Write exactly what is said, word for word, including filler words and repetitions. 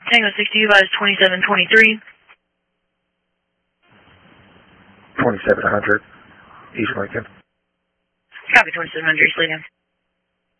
Tango sixty, advise twenty-seven twenty-three. twenty-seven hundred, East Lincoln. Copy twenty-seven hundred, East Lincoln.